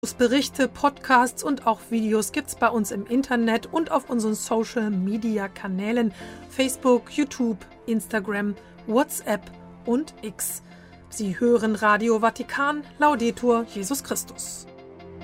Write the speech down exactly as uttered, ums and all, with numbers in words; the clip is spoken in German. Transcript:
Berichte, Podcasts und auch Videos gibt's bei uns im Internet und auf unseren Social-Media-Kanälen Facebook, YouTube, Instagram, WhatsApp und X. Sie hören Radio Vatikan, Laudetur Jesus Christus.